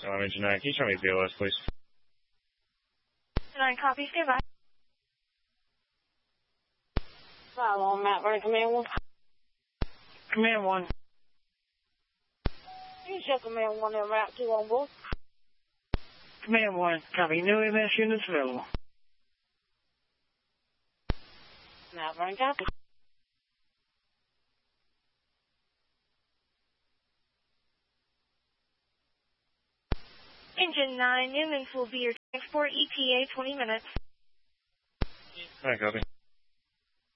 Engine 9, can you show me BLS, please? 9 copy, stand by. Follow on Mount Vernon, Command 1. Command 1. You show Command 1 and Route 2 on board. Command 1, copy. New MS units available. Mount Vernon, copy. Engine 9, Newman's will be your transport ETA 20 minutes. 9 copy.